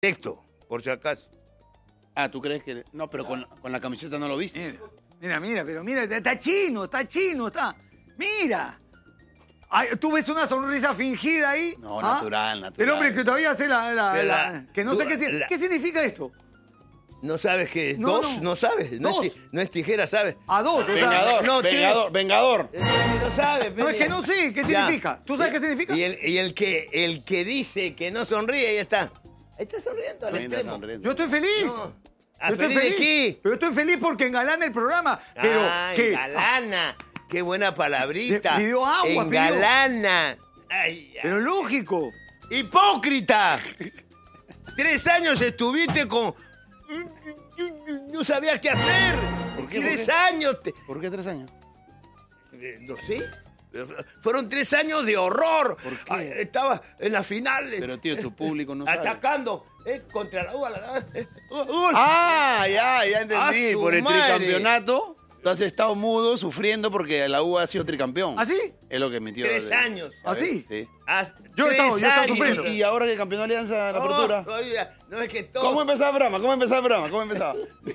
Directo, por si acaso. Ah, ¿tú crees que...? No, pero con la camiseta no lo viste. Mira, está chino, está. Mira. Ay, ¿tú ves una sonrisa fingida ahí? No, natural. El hombre que todavía hace que no sé qué la- ¿Qué significa esto? ¿No sabes qué es? No, ¿Dos? no. ¿No sabes? Dos. No es tijera, ¿sabes? A dos, o sea. Vengador, no, vengador. No sabes. No, es que no sé, ¿qué Ya. significa? ¿Tú sabes qué significa? Y el que dice que no sonríe, ahí está. Ahí está sonriendo al También está extremo. sonriendo. Yo estoy feliz. No. Yo estoy ¿Feliz de qué? Pero estoy feliz porque engalana el programa. Pero Ay, que engalana. Qué buena palabrita. Pidió agua, pidió. Engalana. Ay, Pero lógico. ¡Hipócrita! 3 años estuviste con... No sabías qué hacer. ¿Por qué? 3 años. ¿Por qué 3 años? No sé. Fueron 3 años de horror. ¿Por qué? Ay, estaba en la final. Pero, tío, tu público no sabe. Atacando contra la UA. Ah, ya entendí. ¡A su Por el madre! tricampeonato, tú has estado mudo, sufriendo porque la U ha sido tricampeón. ¿Ah, sí? Es lo que emitió. 3 años. ¿Ah, sí? Sí. Yo he estado sufriendo. Y ahora que campeonó Alianza la apertura. Oiga, no es que todo... ¿Cómo empezaba Brahma? ¿Cómo empezaba?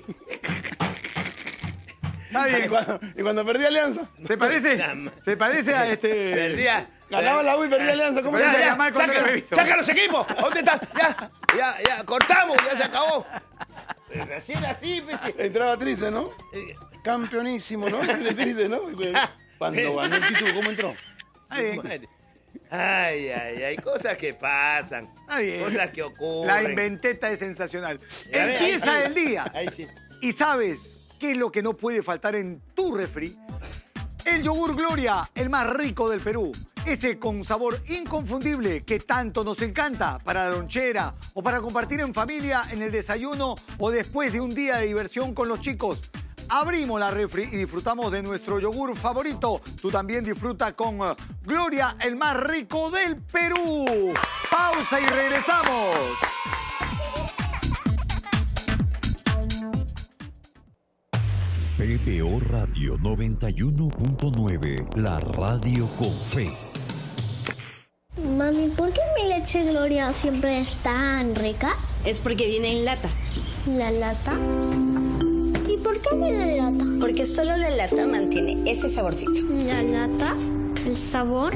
Está bien. ¿Y cuando perdí Alianza? ¿Se parece? Se parece a Perdía. Ganaba la U y perdía Alianza. ¿Cómo Pero se ya, llama? llamar contra el revista. ¡Saca los equipos! ¿Dónde están? Ya, cortamos, ya se acabó. Recién así, pues. Entraba triste, ¿no? Campeonísimo, ¿no? Triste, ¿no? Cuando ganó el título, ¿cómo entró? Está bien. Hay cosas que pasan. Está bien. Cosas que ocurren. La inventeta es sensacional. Ya ves, Empieza ahí sí. el día. Ahí sí. ¿Y sabes qué es lo que no puede faltar en tu refri? El yogur Gloria, el más rico del Perú. Ese con sabor inconfundible que tanto nos encanta para la lonchera o para compartir en familia en el desayuno o después de un día de diversión con los chicos. Abrimos la refri y disfrutamos de nuestro yogur favorito. Tú también disfruta con Gloria, el más rico del Perú. Pausa y regresamos. PPO Radio 91.9, la radio con fe. Mami, ¿por qué mi leche Gloria siempre es tan rica? Es porque viene en lata. ¿La lata? ¿Y por qué viene en lata? Porque solo la lata mantiene ese saborcito. ¿La lata? ¿El sabor?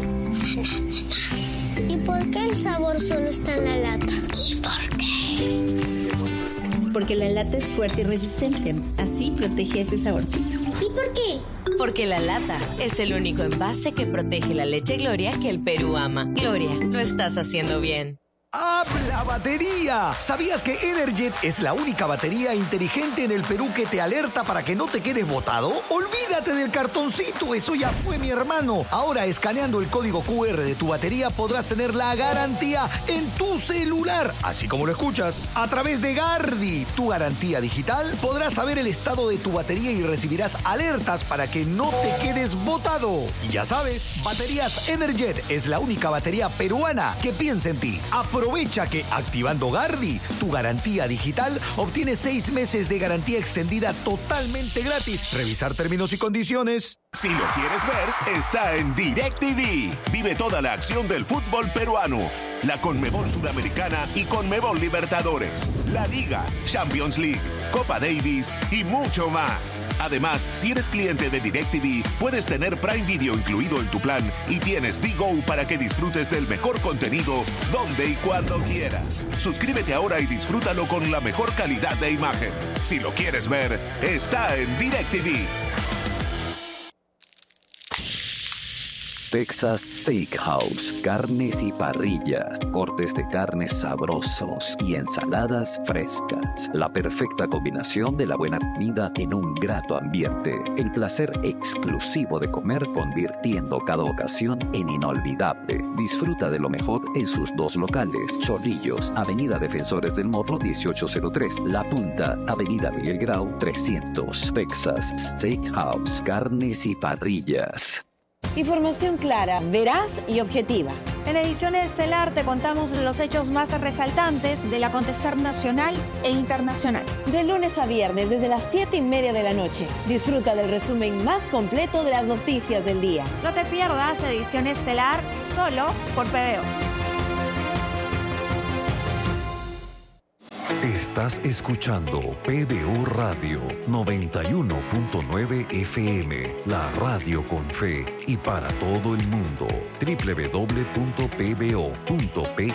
¿Y por qué el sabor solo está en la lata? ¿Y por qué? Porque la lata es fuerte y resistente. Así protege ese saborcito. ¿Y por qué? Porque la lata es el único envase que protege la leche Gloria que el Perú ama. Gloria, lo estás haciendo bien. ¡Habla batería! ¿Sabías que Energet es la única batería inteligente en el Perú que te alerta para que no te quedes botado? ¡Olvídate del cartoncito! Eso ya fue, mi hermano. Ahora, escaneando el código QR de tu batería, podrás tener la garantía en tu celular. Así como lo escuchas. A través de Gardi, tu garantía digital, podrás saber el estado de tu batería y recibirás alertas para que no te quedes botado. Y ya sabes, Baterías Energet es la única batería peruana que piensa en ti. Aprovecha que activando Gardi, tu garantía digital, obtienes 6 meses de garantía extendida totalmente gratis. Revisar términos y condiciones. Si lo quieres ver, está en DirecTV. Vive toda la acción del fútbol peruano. La Conmebol Sudamericana y Conmebol Libertadores. La Liga, Champions League, Copa Davis y mucho más. Además, si eres cliente de DirecTV, puedes tener Prime Video incluido en tu plan y tienes DGO para que disfrutes del mejor contenido donde y cuando quieras. Suscríbete ahora y disfrútalo con la mejor calidad de imagen. Si lo quieres ver, está en DirecTV. Texas Steakhouse, carnes y parrillas, cortes de carnes sabrosos y ensaladas frescas. La perfecta combinación de la buena comida en un grato ambiente. El placer exclusivo de comer convirtiendo cada ocasión en inolvidable. Disfruta de lo mejor en sus 2 locales. Chorrillos, Avenida Defensores del Morro 1803. La Punta, Avenida Miguel Grau 300. Texas Steakhouse, carnes y parrillas. Información clara, veraz y objetiva. En Ediciones Estelar te contamos los hechos más resaltantes del acontecer nacional e internacional. De lunes a viernes, desde las 7:30 de la noche. Disfruta del resumen más completo de las noticias del día. No te pierdas Edición Estelar solo por PBO. Estás escuchando PBO Radio 91.9 FM, la radio con fe y para todo el mundo. www.pbo.pe.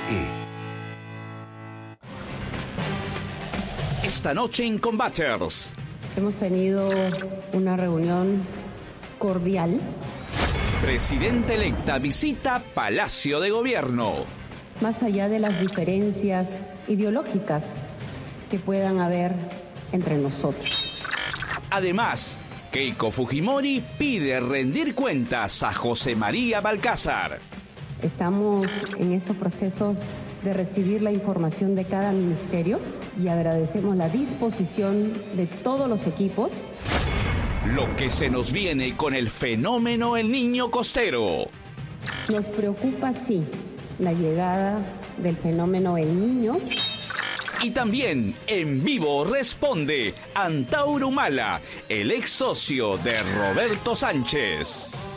Esta noche en Combaters. Hemos tenido una reunión cordial. Presidenta electa visita Palacio de Gobierno. Más allá de las diferencias ideológicas que puedan haber entre nosotros. Además, Keiko Fujimori pide rendir cuentas a José María Balcázar. Estamos en estos procesos de recibir la información de cada ministerio y agradecemos la disposición de todos los equipos. Lo que se nos viene con el fenómeno El Niño Costero. Nos preocupa, sí, la llegada del fenómeno El Niño. Y también en vivo responde Antauro Humala, el ex socio de Roberto Sánchez.